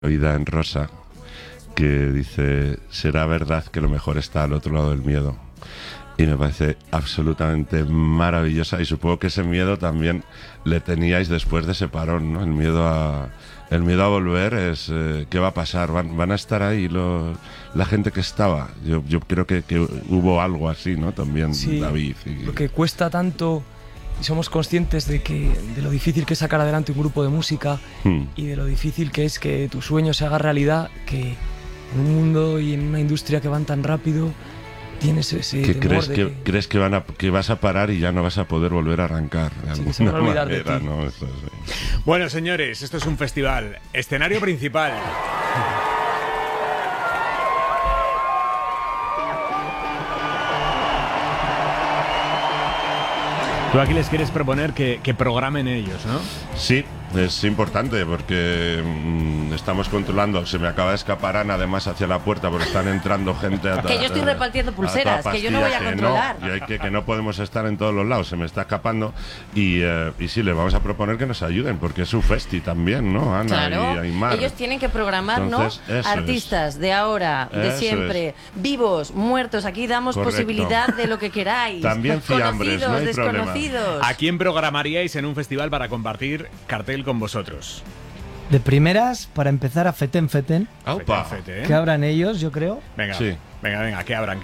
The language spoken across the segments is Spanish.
oída en rosa, que dice: será verdad que lo mejor está al otro lado del miedo. Y me parece absolutamente maravillosa, y supongo que ese miedo también le teníais después de ese parón, ¿no? El miedo a volver es ¿qué va a pasar? ¿Van a estar ahí la gente que estaba? Yo creo que hubo algo así, ¿no? También, sí, David. Lo que cuesta tanto, y somos conscientes de lo difícil que es sacar adelante un grupo de música y de lo difícil que es que tu sueño se haga realidad, que en un mundo y en una industria que van tan rápido tienes ese que temor crees que vas a parar y ya no vas a poder volver a arrancar de sí, que se van a olvidar manera, de ti. ¿no? Eso sí. Bueno, señores, esto es un festival. Escenario principal. Tú aquí les quieres proponer que programen ellos, ¿no? Sí, es importante porque estamos controlando. Se me acaba de escapar Ana, además, hacia la puerta porque están entrando gente que yo estoy repartiendo pulseras, que yo no voy a controlar. Que no podemos estar en todos los lados, se me está escapando. Y sí, les vamos a proponer que nos ayuden porque es su festi también, ¿no, Ana? Claro, y Aymar. ellos tienen que programar, entonces, ¿no? Artistas de ahora, de siempre, vivos, muertos. Aquí damos posibilidad de lo que queráis. También fiambres, no hay desconocidos. ¿A quién programaríais en un festival para compartir cartel con vosotros? De primeras, para empezar, a Feten. ¡Aupa! Fete, ¿eh? Que abran ellos, yo creo. Venga, Sí. venga, que abran.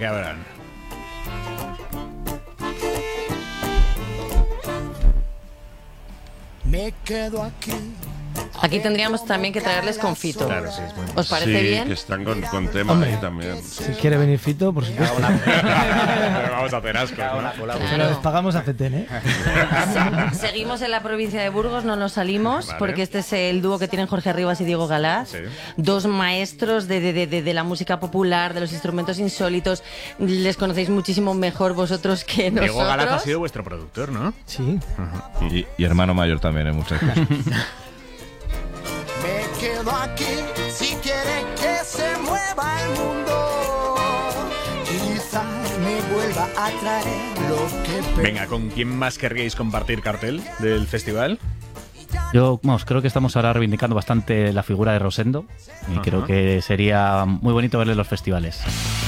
Me quedo aquí. Aquí tendríamos también que traerles con Fito. Claro, sí, es muy ¿Os parece Sí, bien? que están con tema Hombre. ahí también. Si quiere venir Fito, por supuesto. Pero vamos a hacer asco, ¿no? Se lo despagamos a Feten, ¿eh? Seguimos en la provincia de Burgos, no nos salimos, Vale. porque este es el dúo que tienen Jorge Rivas y Diego Galás. Sí. Dos maestros de la música popular, de los instrumentos insólitos. Les conocéis muchísimo mejor vosotros que nosotros. Diego Galaz ha sido vuestro productor, ¿no? Sí. Y hermano mayor también en muchas cosas. Me quedo aquí si quiere que se mueva el mundo. Quizás me vuelva a traer lo que Venga, ¿con quién más querríais compartir cartel del festival? Yo, creo que estamos ahora reivindicando bastante la figura de Rosendo y creo que sería muy bonito verle en los festivales.